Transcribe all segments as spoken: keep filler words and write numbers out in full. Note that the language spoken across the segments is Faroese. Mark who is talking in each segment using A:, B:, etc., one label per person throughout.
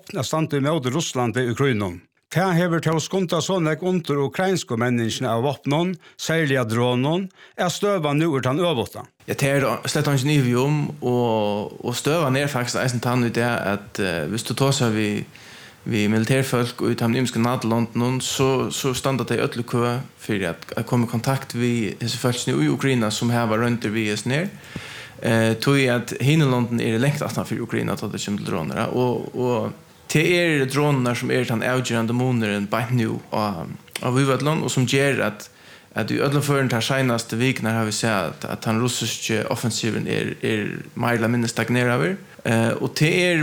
A: vopn er stand imot Russland i Ukraina. Det hever til å skunta sånne under ukrainske menneskene av våpnen, særlig av dronen, er støven nå utan øvåta.
B: Jeg tar slett ikke ny om, og, og støven er faktisk eisen tann i det at uh, hvis du tar seg vi, vi militærfolk og utom nymiske nadelanden, så, så standa det i ødelig kø for at jeg kom i kontakt med disse folkene i Ukraina som her var rundt vi er ned. Uh, tog jeg at Hinelanden er lengt at for Ukraina at det kommer til droner, og, og det er droner som er den avgjørende måneden bare nå av, av Uvedland, og som gjør at, at i ødlenføren til seneste vikene har vi sett at, at den russiske offensiven er, er mer eller mindre stagnerer. Uh, og det er,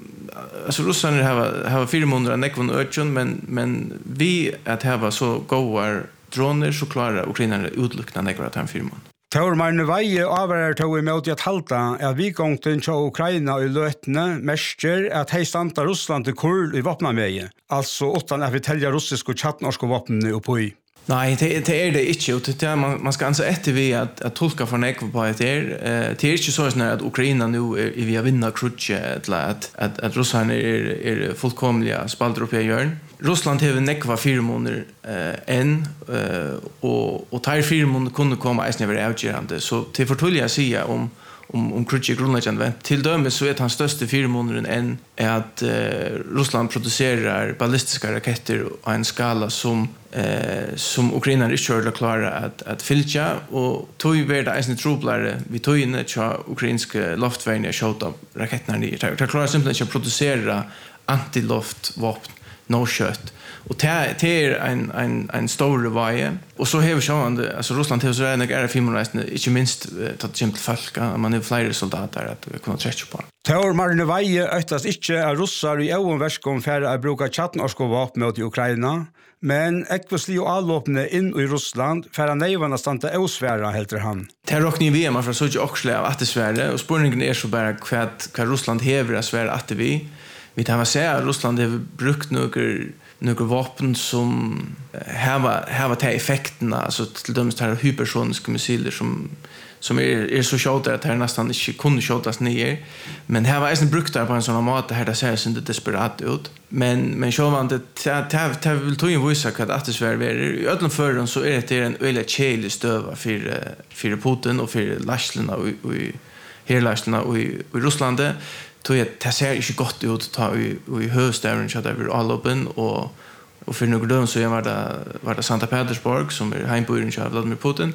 B: altså russerne har, har fire måneder av nekvån og øtjon, men, men vi at har så gode droner, så klarer ukrainerne utlukkende nekvån av den fire måneder.
A: Tor Marne Veie avverer tog imot at halta at vi gongten til Ukraina i løtene mestjer at hei standa Russland til kurl i våpnameie, altså utan at vi telja russiske og tjattnorske våpnene oppoi.
B: Nei, det, det er det ikke, og det er, man, man skal anse etter vi at, at tolka for nekva på at det er. Eh, det er ikke sånn at Ukraina nå er, er vi har vinnet krutje, eller at, at, at russerne er, er fullkomlige spalter oppe i hjørn. Russland har nekva fire måneder eh, enn, eh, og, og tar fire måneder kunne komme eisen over avgjørende, så til fortullig jeg sier om om om krutje grundläggande vent. Till dömes så är den största fyra månaden än är att eh, Russland producerar ballistiska raketter på en skala som eh, som Ukraina inte skulle klara att att fylla, och tog vi det är en trublare vi tog in att ukrainska luftvärnet skjuta raketterna ner. Det klarar simpelt inte att producera antiluftvapen, no shot. Och det, det är en, en, en stor vaje. Och så har vi sjående, alltså Russland har så redan är det filmreisende, inte minst tatt till folk, man har flere soldater att kunna träcka på.
A: Tor Marne Veie øytast ikke av russar i øvenverskom for å bruke tjattnorske våpen mot Ukraina, men ekvistlig og allåpne inn i Russland for å neivane stande ausværa, helter han.
B: Det er råkning vi, man får så ikke også av at det svære, og spørningen er så bare hva, hva Russland hever av svære at det vi. Vi tar med seg at Russland har brukt noen några vapen som har har ta effekterna, alltså till döms tar hypersoniska missiler som som är är så short att det nästan inte kunde skjutas ner, men här var en brukt där på en sån mat här det ser så inte desperat ut, men men så var det ta ta vill tro ju visa att att det svär i ödlan förren så är det en öle chele stöva för för Putin och för Lashlarna och i hela Lashlarna och i Ryssland. Så jag det ser inte gott ut ta i i höstävren så där vi all öppen, och och för några dagar så jag var där var det Santa Petersburg som är hembyrån av Vladimir Putin.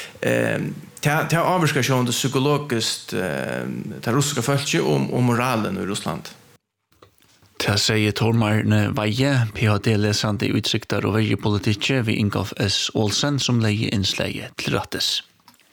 B: Eh ta ta avskation det psykologiskt eh ta russiska folket om om moralen i Ryssland.
C: Det sier Tor Marne Veie, P H D-lesande i utsikter og vergepolitikk ved Ingolf S. Olsen, som leier innsleie til rattes.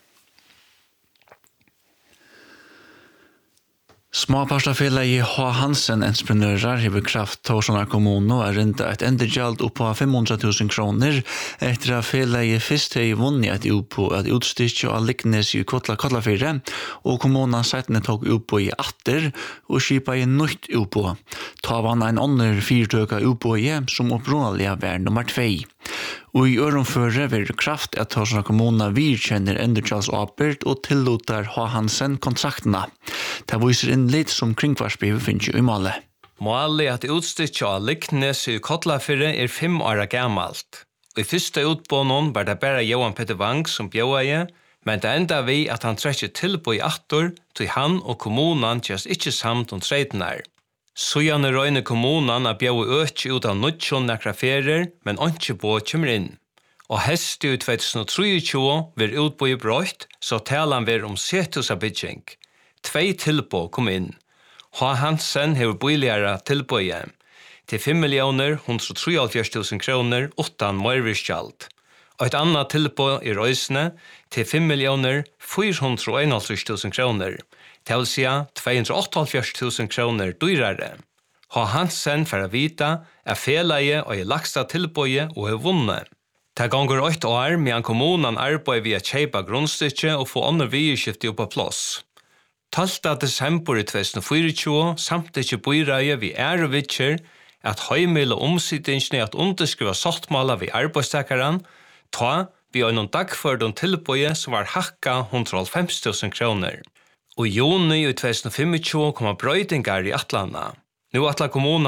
C: Småparstafela H. Hansen entreprenører har kraft Torsjøna kommune og er rundt et endegjald opp på fem hundre tusen kroner etter at fela i først har vunnet et opp på et utstykke av Liknes i Kotla Kotlafire, og kommunen settene tok opp på i atter og skipet i nytt opp på. Ta vann en annen fyrtøka opp på i som opprunnelige var nummer tvei. Og i ørenføre vil kraft at Torsjøna kommune virkjenner endegjaldsoppert og tillotar H. Hansen kontraktene. Det viser en litt som kringkvarsbrivet finnes i målet.
D: Målet er at utstykket av Liknes i Kotlafire er fem år gammalt. Og i første utbånden var det bare Johan Petter Wang som bjøde, men det enda vi at han trekker tilbå i atter, til han og kommunen gjørs ikke samt om treidene. Så gjerne røyne kommunen er bjøde øke ut av nødtjån nekra ferier, men ikke båt kommer inn. Og hest i tjuetre tjuetre vil utbå i brøyt, så taler han vil om setusabygging. Tvei tilbå kom inn. H. Hansen har boligere tilbå igjen. Til fem millioner hundre treoghalvfjerds tusen kroner utan merverskjald. Og et annet tilbå i røysene til fem millioner fire hundre enoghalvtreds tusen kroner. Det vil si to hundre åttioghalvfjerds tusen kroner dyrere. H. Hansen for å vite er feleie og i lagsta tilbåje og er vunnet. Det ganger åtte år med kommunen arbeider ved å kjøpe grunnstykket og få andre vidskifte opp på plass. tolvte desember i tjuetre tjuetre samt ikke bøyreie vi er og vittjer at høymil og omsiddingsene at underskriva sattmåla vi arbeidstakeren, ta vi har noen dagførdom tilbøye som var hakka hundre og halvfems tusen kroner. Og i juni i tjuetre tjuetre kommer brøydingar i Atlanta. Nå atla kommunen